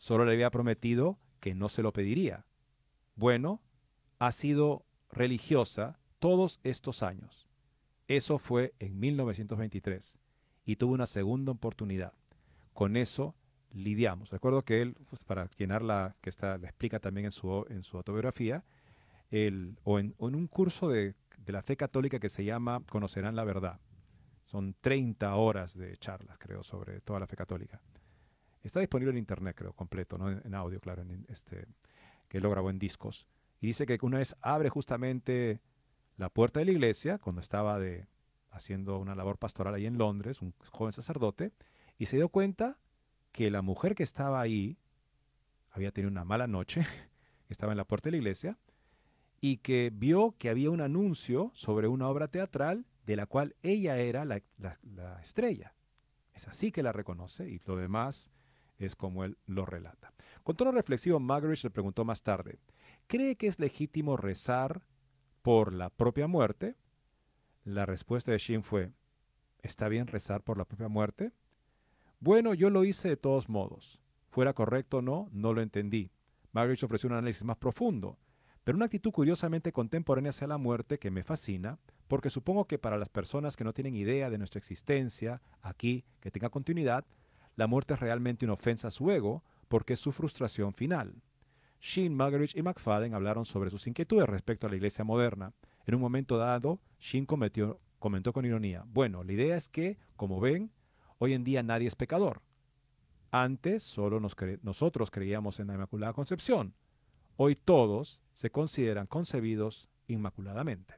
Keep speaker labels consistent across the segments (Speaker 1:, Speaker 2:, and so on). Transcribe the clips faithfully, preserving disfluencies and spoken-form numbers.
Speaker 1: Solo le había prometido que no se lo pediría. Bueno, ha sido religiosa todos estos años. Eso fue en mil novecientos veintitrés y tuvo una segunda oportunidad. Con eso lidiamos. Recuerdo que él, pues, para llenar la, que está, le explica también en su, en su autobiografía, él, o, en, o en un curso de, de la fe católica que se llama Conocerán la Verdad. Son treinta horas de charlas, creo, sobre toda la fe católica. Está disponible en internet, creo, completo, ¿no? En, en audio, claro, en, este, que lo grabó en discos. Y dice que una vez abre justamente la puerta de la iglesia, cuando estaba de, haciendo una labor pastoral ahí en Londres, un joven sacerdote, y se dio cuenta que la mujer que estaba ahí había tenido una mala noche, estaba en la puerta de la iglesia, y que vio que había un anuncio sobre una obra teatral de la cual ella era la, la, la estrella. Es así que la reconoce y lo demás es como él lo relata. Con tono reflexivo, Muggeridge le preguntó más tarde, ¿cree que es legítimo rezar por la propia muerte? La respuesta de Sheen fue, ¿está bien rezar por la propia muerte? Bueno, yo lo hice de todos modos. Fuera correcto o no, no lo entendí. Muggeridge ofreció un análisis más profundo, pero una actitud curiosamente contemporánea hacia la muerte que me fascina, porque supongo que para las personas que no tienen idea de nuestra existencia aquí, que tenga continuidad, la muerte es realmente una ofensa a su ego, porque es su frustración final. Sheen, Muggeridge y McFadden hablaron sobre sus inquietudes respecto a la iglesia moderna. En un momento dado, Sheen cometió, comentó con ironía, bueno, la idea es que, como ven, hoy en día nadie es pecador. Antes solo nos cre nosotros creíamos en la Inmaculada Concepción. Hoy todos se consideran concebidos inmaculadamente.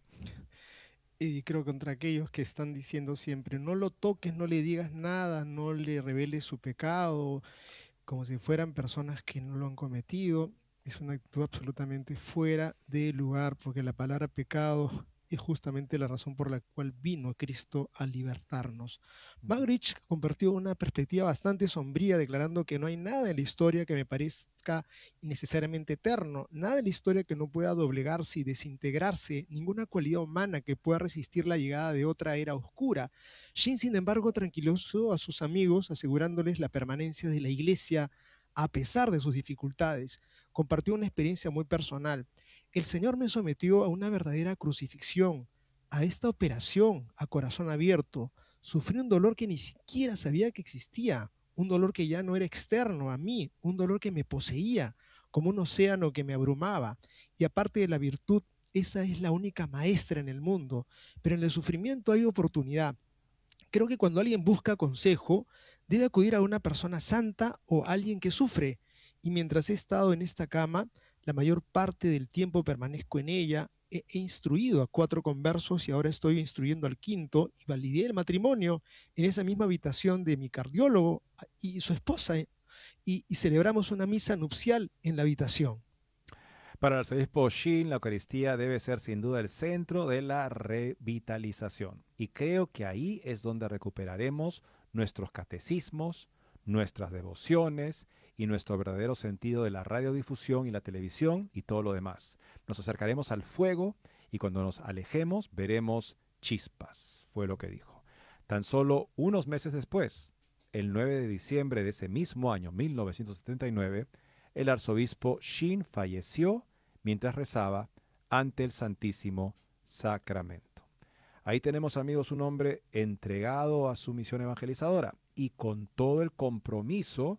Speaker 2: Y creo contra aquellos que están diciendo siempre, no lo toques, no le digas nada, no le reveles su pecado, como si fueran personas que no lo han cometido. Es una actitud absolutamente fuera de lugar, porque la palabra pecado es justamente la razón por la cual vino Cristo a libertarnos. Magritte compartió una perspectiva bastante sombría, declarando que no hay nada en la historia que me parezca innecesariamente eterno, nada en la historia que no pueda doblegarse y desintegrarse, ninguna cualidad humana que pueda resistir la llegada de otra era oscura. Sheen, sin embargo, tranquilizó a sus amigos, asegurándoles la permanencia de la iglesia a pesar de sus dificultades. Compartió una experiencia muy personal. El Señor me sometió a una verdadera crucifixión, a esta operación a corazón abierto. Sufrí un dolor que ni siquiera sabía que existía, un dolor que ya no era externo a mí, un dolor que me poseía, como un océano que me abrumaba. Y aparte de la virtud, esa es la única maestra en el mundo. Pero en el sufrimiento hay oportunidad. Creo que cuando alguien busca consejo, debe acudir a una persona santa o a alguien que sufre. Y mientras he estado en esta cama, la mayor parte del tiempo permanezco en ella. He, he instruido a cuatro conversos y ahora estoy instruyendo al quinto y validé el matrimonio en esa misma habitación de mi cardiólogo y su esposa y, y celebramos una misa nupcial en la habitación.
Speaker 1: Para el arzobispo Sheen, la Eucaristía debe ser sin duda el centro de la revitalización. Y creo que ahí es donde recuperaremos nuestros catecismos, nuestras devociones y nuestro verdadero sentido de la radiodifusión y la televisión y todo lo demás. Nos acercaremos al fuego y cuando nos alejemos veremos chispas, fue lo que dijo. Tan solo unos meses después, el nueve de diciembre de ese mismo año, mil novecientos setenta y nueve, el arzobispo Sheen falleció mientras rezaba ante el Santísimo Sacramento. Ahí tenemos, amigos, un hombre entregado a su misión evangelizadora y con todo el compromiso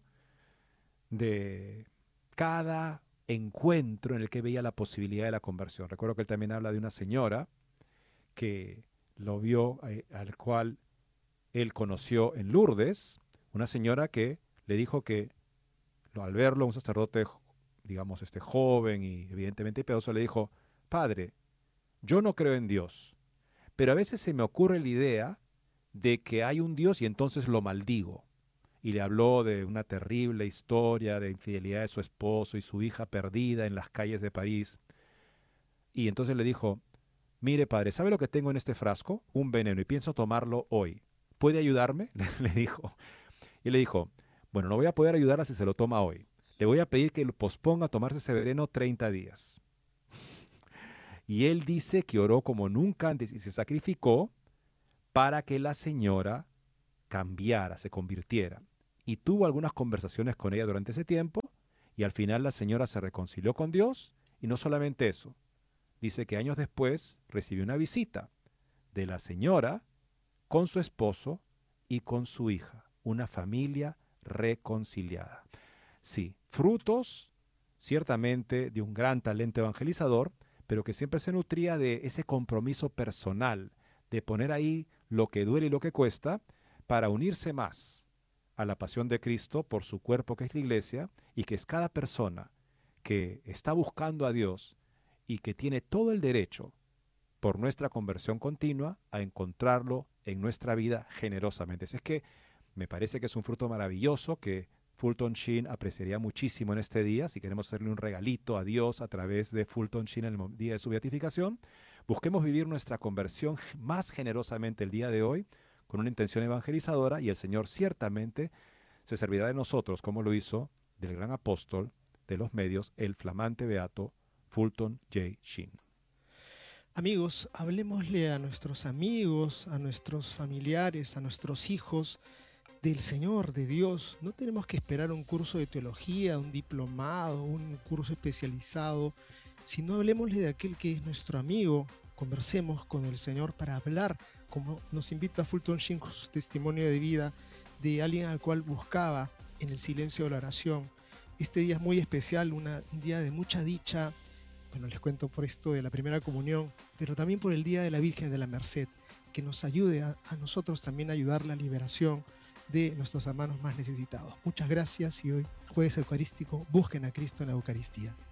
Speaker 1: de cada encuentro en el que veía la posibilidad de la conversión. Recuerdo que él también habla de una señora que lo vio, eh, al cual él conoció en Lourdes, una señora que le dijo que al verlo, un sacerdote, digamos, este joven y evidentemente piadoso, le dijo, padre, yo no creo en Dios, pero a veces se me ocurre la idea de que hay un Dios y entonces lo maldigo. Y le habló de una terrible historia de infidelidad de su esposo y su hija perdida en las calles de París. Y entonces le dijo, mire padre, ¿sabe lo que tengo en este frasco? Un veneno y pienso tomarlo hoy. ¿Puede ayudarme? Le dijo. Y le dijo, bueno, no voy a poder ayudarla si se lo toma hoy. Le voy a pedir que lo posponga a tomarse ese veneno treinta días. Y él dice que oró como nunca antes y se sacrificó para que la señora cambiara, se convirtiera. Y tuvo algunas conversaciones con ella durante ese tiempo Y al final la señora se reconcilió con Dios y no solamente eso. Dice que años después recibió una visita de la señora con su esposo y con su hija. Una familia reconciliada. Sí, frutos ciertamente de un gran talento evangelizador, pero que siempre se nutría de ese compromiso personal, de poner ahí lo que duele y lo que cuesta, para unirse más a la pasión de Cristo por su cuerpo que es la iglesia, y que es cada persona que está buscando a Dios y que tiene todo el derecho, por nuestra conversión continua, a encontrarlo en nuestra vida generosamente. Así es que me parece que es un fruto maravilloso que Fulton Sheen apreciaría muchísimo en este día. Si queremos hacerle un regalito a Dios a través de Fulton Sheen en el día de su beatificación, busquemos vivir nuestra conversión más generosamente el día de hoy, con una intención evangelizadora, y el Señor ciertamente se servirá de nosotros, como lo hizo del gran apóstol de los medios, el flamante beato Fulton J. Sheen.
Speaker 2: Amigos, hablemosle a nuestros amigos, a nuestros familiares, a nuestros hijos del Señor, de Dios. No tenemos que esperar un curso de teología, un diplomado, un curso especializado, sino hablemosle de aquel que es nuestro amigo. Conversemos con el Señor para hablar, como nos invita Fulton Sheen con su testimonio de vida, de alguien al cual buscaba en el silencio de la oración. Este día es muy especial, una, un día de mucha dicha. Bueno, les cuento por esto de la primera comunión, pero también por el Día de la Virgen de la Merced, que nos ayude a, a nosotros también a ayudar la liberación de nuestros hermanos más necesitados. Muchas gracias y hoy, jueves eucarístico, busquen a Cristo en la Eucaristía.